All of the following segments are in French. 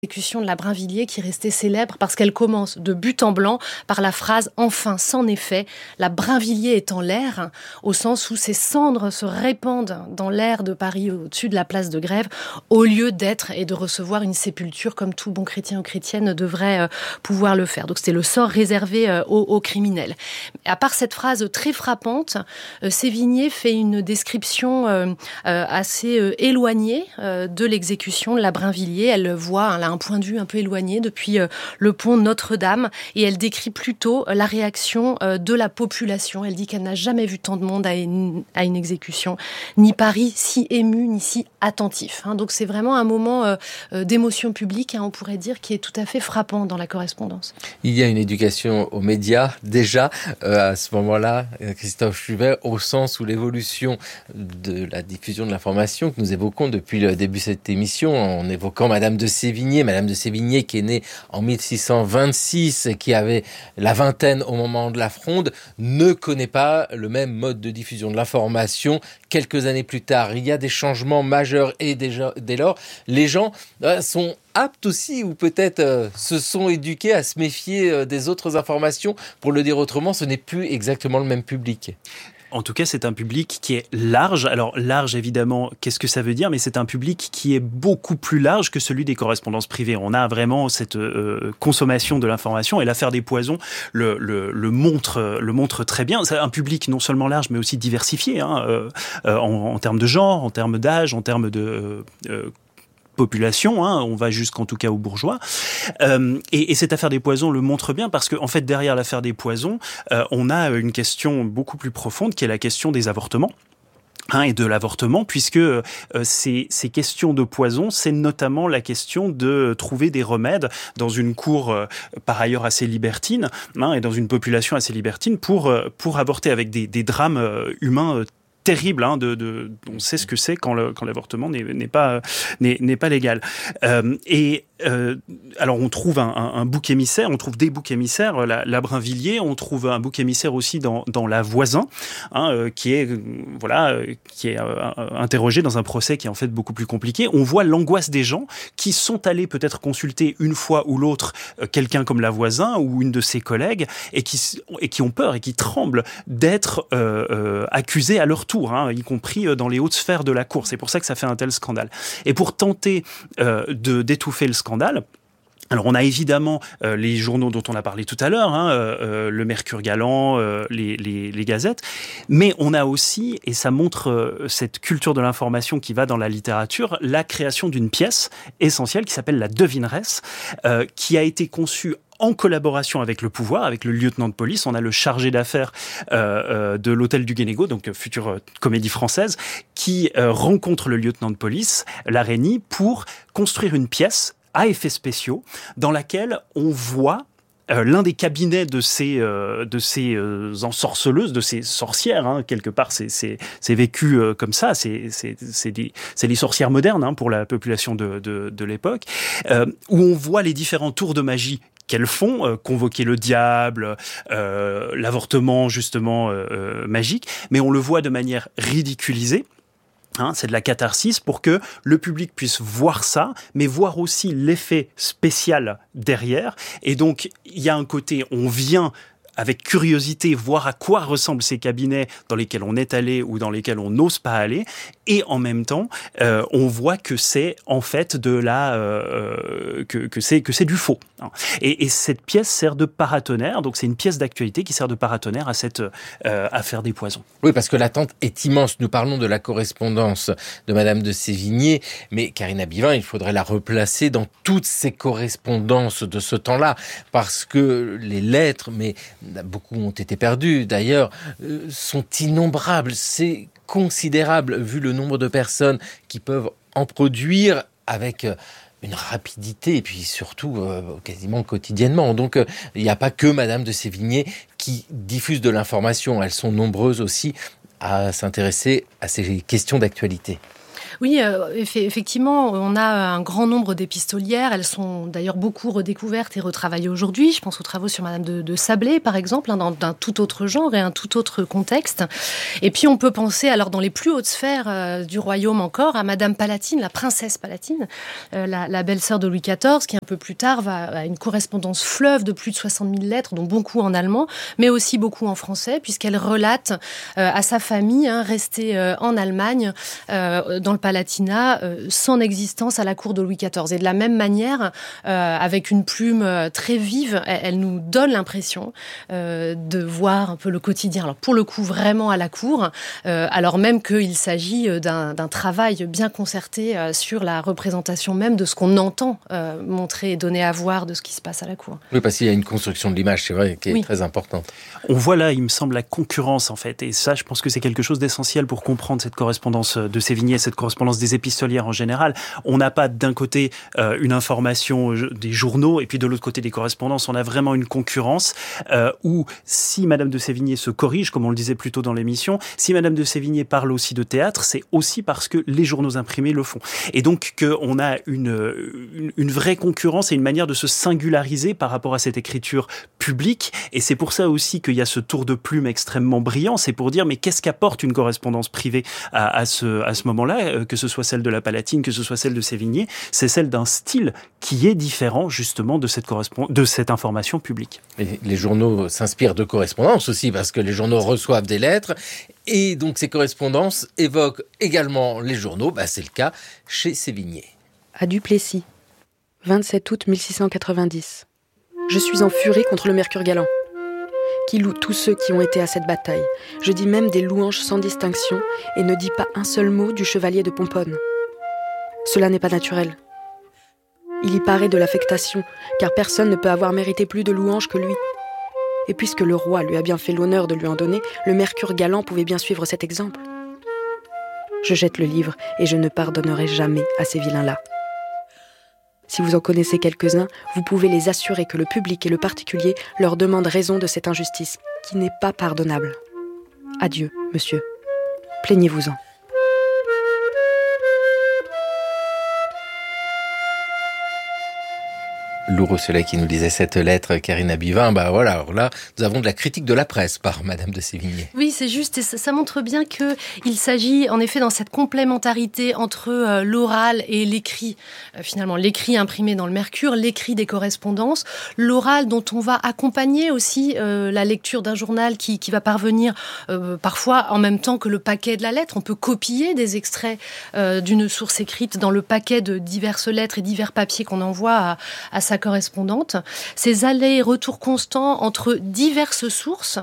L'exécution de la Brinvilliers qui restait célèbre parce qu'elle commence de but en blanc par la phrase « Enfin, c'en est fait, la Brinvilliers est en l'air », au sens où ses cendres se répandent dans l'air de Paris au-dessus de la place de Grève, au lieu d'être et de recevoir une sépulture comme tout bon chrétien ou chrétienne devrait pouvoir le faire. Donc c'était le sort réservé aux criminels. À part cette phrase très frappante, Sévigné fait une description assez éloignée de l'exécution de la Brinvilliers. Elle voit un point de vue un peu éloigné depuis le pont Notre-Dame et elle décrit plutôt la réaction de la population. Elle dit qu'elle n'a jamais vu tant de monde à une exécution, ni Paris si ému, ni si attentif. Donc c'est vraiment un moment d'émotion publique, on pourrait dire, qui est tout à fait frappant dans la correspondance. Il y a une éducation aux médias déjà à ce moment-là, Christophe Chuvert, au sens où l'évolution de la diffusion de l'information que nous évoquons depuis le début de cette émission, en évoquant Madame de Sévigné qui est née en 1626 et qui avait la vingtaine au moment de la Fronde, ne connaît pas le même mode de diffusion de l'information quelques années plus tard. Il y a des changements majeurs et déjà, dès lors, les gens sont aptes aussi ou peut-être se sont éduqués à se méfier des autres informations. Pour le dire autrement, ce n'est plus exactement le même public. En tout cas, c'est un public qui est large. Alors, large, évidemment, qu'est-ce que ça veut dire ? Mais c'est un public qui est beaucoup plus large que celui des correspondances privées. On a vraiment cette consommation de l'information et l'affaire des Poisons le montre très bien. C'est un public non seulement large, mais aussi diversifié en termes de genre, en termes d'âge, en termes de population, on va jusqu'en tout cas aux bourgeois. Et cette affaire des Poisons le montre bien parce qu'en fait, derrière l'affaire des Poisons, on a une question beaucoup plus profonde qui est la question des avortements. Et de l'avortement, puisque ces questions de poison, c'est notamment la question de trouver des remèdes dans une cour par ailleurs assez libertine, et dans une population assez libertine pour avorter avec des drames humains terrible, on sait ce que c'est quand l'avortement n'est pas légal. Alors on trouve un bouc émissaire, on trouve des boucs émissaires, la Brinvilliers, on trouve un bouc émissaire aussi dans la Voisin, qui est interrogé dans un procès qui est en fait beaucoup plus compliqué. On voit l'angoisse des gens qui sont allés peut-être consulter une fois ou l'autre quelqu'un comme la Voisin ou une de ses collègues et qui ont peur et qui tremblent d'être accusés à leur tour, y compris dans les hautes sphères de la cour. C'est pour ça que ça fait un tel scandale. Et pour tenter d'étouffer le scandale, alors on a évidemment les journaux dont on a parlé tout à l'heure, le Mercure Galant, les gazettes, mais on a aussi, et ça montre cette culture de l'information qui va dans la littérature, la création d'une pièce essentielle qui s'appelle La Devineresse, qui a été conçue en collaboration avec le pouvoir, avec le lieutenant de police. On a le chargé d'affaires de l'hôtel du Guénégaud, donc future comédie française, qui rencontre le lieutenant de police, Larénie, pour construire une pièce à effets spéciaux dans laquelle on voit l'un des cabinets de ces ensorceleuses, de ces sorcières, quelque part c'est vécu comme ça, c'est les sorcières modernes pour la population de l'époque, où on voit les différents tours de magie qu'elles font, convoquer le diable, l'avortement justement magique, mais on le voit de manière ridiculisée. C'est de la catharsis pour que le public puisse voir ça, mais voir aussi l'effet spécial derrière. Et donc, il y a un côté, on vient avec curiosité voir à quoi ressemblent ces cabinets dans lesquels on est allé ou dans lesquels on n'ose pas aller, et en même temps on voit que c'est en fait que c'est du faux. Et cette pièce sert de paratonnerre, donc c'est une pièce d'actualité qui sert de paratonnerre à cette affaire des Poisons. Oui, parce que l'attente est immense. Nous parlons de la correspondance de Madame de Sévigné, mais Karina Bivin, il faudrait la replacer dans toutes ces correspondances de ce temps-là, parce que les lettres, mais beaucoup ont été perdus d'ailleurs, sont innombrables. C'est considérable vu le nombre de personnes qui peuvent en produire avec une rapidité et puis surtout quasiment quotidiennement. Donc il n'y a pas que Madame de Sévigné qui diffuse de l'information. Elles sont nombreuses aussi à s'intéresser à ces questions d'actualité. Oui, effectivement, on a un grand nombre d'épistolières. Elles sont d'ailleurs beaucoup redécouvertes et retravaillées aujourd'hui. Je pense aux travaux sur Madame de Sablé, par exemple, d'un tout autre genre et un tout autre contexte. Et puis, on peut penser, alors dans les plus hautes sphères du royaume encore, à Madame Palatine, la princesse Palatine, la belle-sœur de Louis XIV, qui un peu plus tard va à une correspondance fleuve de plus de 60 000 lettres, dont beaucoup en allemand, mais aussi beaucoup en français, puisqu'elle relate à sa famille, restée en Allemagne, dans le Palatinat, son existence à la cour de Louis XIV. Et de la même manière, avec une plume très vive, elle nous donne l'impression de voir un peu le quotidien. Alors pour le coup, vraiment à la cour, alors même qu'il s'agit d'un travail bien concerté sur la représentation même de ce qu'on entend montrer et donner à voir de ce qui se passe à la cour. Oui, parce qu'il y a une construction de l'image, c'est vrai, qui est très importante. On voit là, il me semble, la concurrence, en fait. Et ça, je pense que c'est quelque chose d'essentiel pour comprendre cette correspondance de Sévigné, cette correspondance des épistolières en général. On n'a pas d'un côté une information des journaux et puis de l'autre côté des correspondances. On a vraiment une concurrence où si Madame de Sévigné se corrige, comme on le disait plus tôt dans l'émission, si Madame de Sévigné parle aussi de théâtre, c'est aussi parce que les journaux imprimés le font. Et donc qu'on a une vraie concurrence et une manière de se singulariser par rapport à cette écriture publique. Et c'est pour ça aussi qu'il y a ce tour de plume extrêmement brillant. C'est pour dire, mais qu'est-ce qu'apporte une correspondance privée à ce moment-là, que ce soit celle de la Palatine, que ce soit celle de Sévigné, c'est celle d'un style qui est différent justement de cette information publique. Et les journaux s'inspirent de correspondances aussi, parce que les journaux reçoivent des lettres, et donc ces correspondances évoquent également les journaux. C'est le cas chez Sévigné. À Duplessis, 27 août 1690. Je suis en furie contre le Mercure galant, qui loue tous ceux qui ont été à cette bataille. Je dis même des louanges sans distinction et ne dis pas un seul mot du chevalier de Pomponne. Cela n'est pas naturel. Il y paraît de l'affectation, car personne ne peut avoir mérité plus de louanges que lui. Et puisque le roi lui a bien fait l'honneur de lui en donner, le Mercure galant pouvait bien suivre cet exemple. Je jette le livre et je ne pardonnerai jamais à ces vilains-là. Si vous en connaissez quelques-uns, vous pouvez les assurer que le public et le particulier leur demandent raison de cette injustice, qui n'est pas pardonnable. Adieu, monsieur. Plaignez-vous-en. Lourd au soleil qui nous lisait cette lettre, Karina Bivin. Voilà, alors là, nous avons de la critique de la presse par Madame de Sévigné. Oui, c'est juste, et ça montre bien qu'il s'agit, en effet, dans cette complémentarité entre l'oral et l'écrit. Finalement, l'écrit imprimé dans le Mercure, l'écrit des correspondances, l'oral dont on va accompagner aussi la lecture d'un journal qui va parvenir parfois en même temps que le paquet de la lettre. On peut copier des extraits d'une source écrite dans le paquet de diverses lettres et divers papiers qu'on envoie à sa correspondante. Ces allers-retours constants entre diverses sources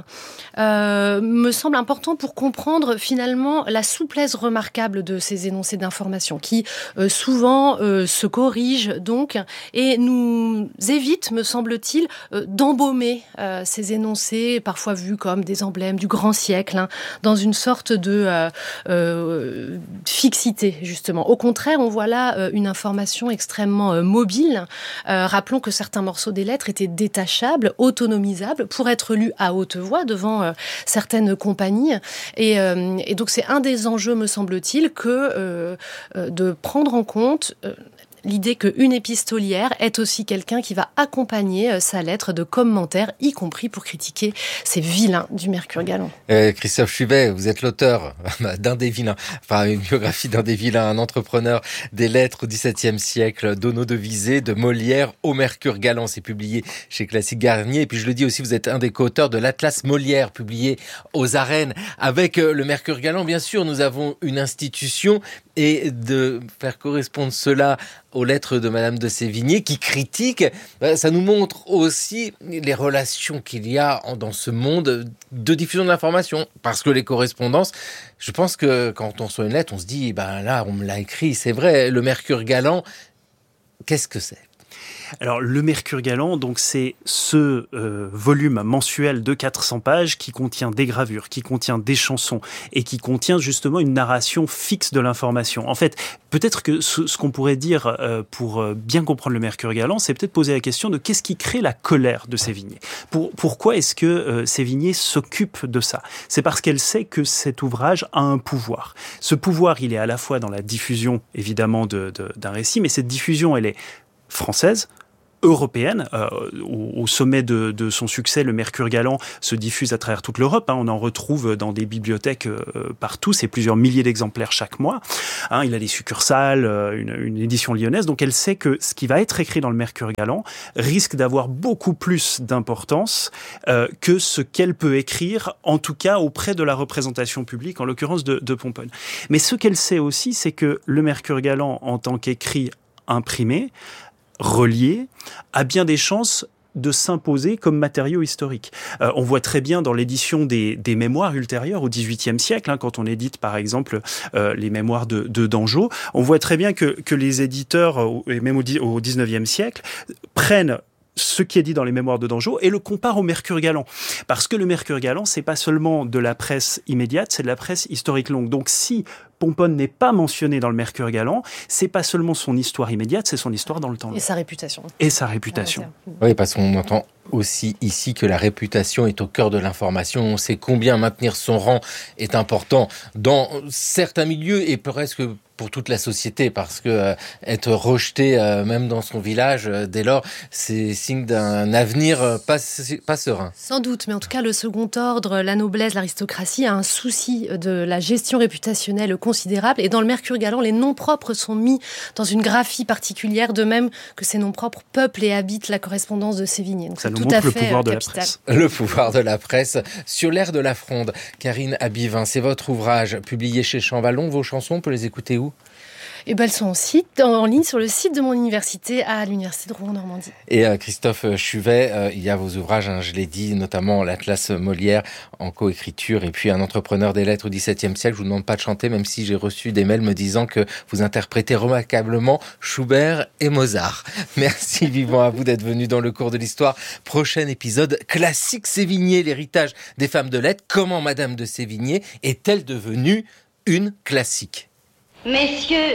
me semble important pour comprendre finalement la souplesse remarquable de ces énoncés d'information qui souvent se corrigent donc et nous évitent, me semble-t-il, d'embaumer ces énoncés parfois vus comme des emblèmes du grand siècle, dans une sorte de fixité justement. Au contraire, on voit là une information extrêmement mobile. Rappelons que certains morceaux des lettres étaient détachables, autonomisables, pour être lus à haute voix devant certaines compagnies. Et donc c'est un des enjeux, me semble-t-il, que de prendre en compte l'idée qu'une épistolière est aussi quelqu'un qui va accompagner sa lettre de commentaires, y compris pour critiquer ces vilains du Mercure galant. Christophe Chubet, vous êtes l'auteur d'un des vilains, enfin une biographie d'un des vilains, un entrepreneur des lettres au XVIIe siècle, d'Ono de Visé, de Molière au Mercure galant. C'est publié chez Classique Garnier. Et puis je le dis aussi, vous êtes un des co-auteurs de l'Atlas Molière, publié aux Arènes. Avec le Mercure galant, bien sûr, nous avons une institution, et de faire correspondre cela aux lettres de Madame de Sévigné qui critique, ça nous montre aussi les relations qu'il y a dans ce monde de diffusion de l'information. Parce que les correspondances, je pense que quand on reçoit une lettre, on se dit, là, on me l'a écrit, c'est vrai, le Mercure galant, qu'est-ce que c'est ? Alors, le Mercure galant, donc, c'est ce volume mensuel de 400 pages qui contient des gravures, qui contient des chansons et qui contient justement une narration fixe de l'information. En fait, peut-être que ce qu'on pourrait dire pour bien comprendre le Mercure galant, c'est peut-être poser la question de qu'est-ce qui crée la colère de Sévigné. Pourquoi est-ce que Sévigné s'occupe de ça ? C'est parce qu'elle sait que cet ouvrage a un pouvoir. Ce pouvoir, il est à la fois dans la diffusion, évidemment, d'un récit, mais cette diffusion, elle est française, européenne. Au sommet de son succès, le Mercure galant se diffuse à travers toute l'Europe. On en retrouve dans des bibliothèques partout. C'est plusieurs milliers d'exemplaires chaque mois. Il a des succursales, une édition lyonnaise. Donc elle sait que ce qui va être écrit dans le Mercure galant risque d'avoir beaucoup plus d'importance que ce qu'elle peut écrire, en tout cas auprès de la représentation publique, en l'occurrence de Pomponne. Mais ce qu'elle sait aussi, c'est que le Mercure galant, en tant qu'écrit imprimé, relié, a bien des chances de s'imposer comme matériau historique. On voit très bien dans l'édition des mémoires ultérieures au XVIIIe siècle, quand on édite par exemple les mémoires de Dangeau, on voit très bien que les éditeurs, et même au XIXe siècle, prennent ce qui est dit dans les mémoires de Dangeau et le compare au Mercure galant. Parce que le Mercure galant, c'est pas seulement de la presse immédiate, c'est de la presse historique longue. Donc si Pomponne n'est pas mentionné dans le Mercure galant, c'est pas seulement son histoire immédiate, c'est son histoire dans le temps long. Et sa réputation. Et sa réputation. Oui, parce qu'on entend aussi ici que la réputation est au cœur de l'information. On sait combien maintenir son rang est important dans certains milieux et presque pour toute la société, parce que être rejeté même dans son village, dès lors, c'est signe d'un avenir pas serein. Sans doute, mais en tout cas, le second ordre, la noblesse, l'aristocratie a un souci de la gestion réputationnelle considérable. Et dans le Mercure galant, les noms propres sont mis dans une graphie particulière, de même que ces noms propres peuplent et habitent la correspondance de Sévigné. Donc ça c'est nous tout à montre fait le pouvoir de capital. la presse. Le pouvoir de la presse sur l'air de la fronde. Karine Abivin, c'est votre ouvrage publié chez Champvallon. Vos chansons, on peut les écouter où ? Et elles sont en ligne sur le site de mon université à l'université de Rouen-Normandie. Et Christophe Chuvet, il y a vos ouvrages, je l'ai dit, notamment l'Atlas Molière en coécriture et puis un entrepreneur des lettres au XVIIe siècle. Je vous demande pas de chanter, même si j'ai reçu des mails me disant que vous interprétez remarquablement Schubert et Mozart. Merci vivement à vous d'être venu dans le cours de l'histoire. Prochain épisode, classique Sévigné, l'héritage des femmes de lettres. Comment Madame de Sévigné est-elle devenue une classique ? Messieurs,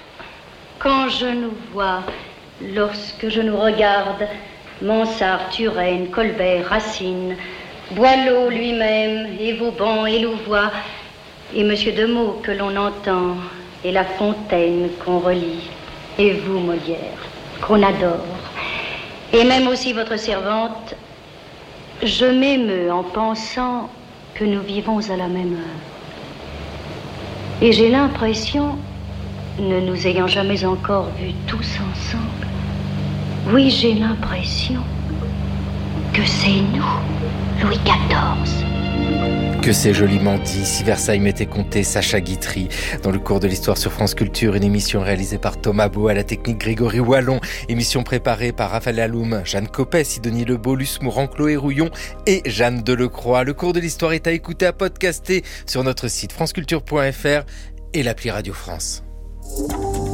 quand je nous vois, lorsque je nous regarde, Mansart, Turenne, Colbert, Racine, Boileau lui-même, et Vauban et Louvois, et Monsieur de Meaux que l'on entend, et La Fontaine qu'on relit, et vous, Molière, qu'on adore, et même aussi votre servante, je m'émeus en pensant que nous vivons à la même heure. Et j'ai l'impression, ne nous ayant jamais encore vus tous ensemble, oui, j'ai l'impression que c'est nous, Louis XIV. Que c'est joliment dit, si Versailles m'était compté, Sacha Guitry. Dans le cours de l'histoire sur France Culture, une émission réalisée par Thomas Beau, à la technique Grégory Wallon, émission préparée par Raphaël Alloum, Jeanne Copet, Sidonie Lebeau, Luce Mourant, Chloé Rouillon et Jeanne Delecroix. Le cours de l'histoire est à écouter, à podcaster sur notre site franceculture.fr et l'appli Radio France.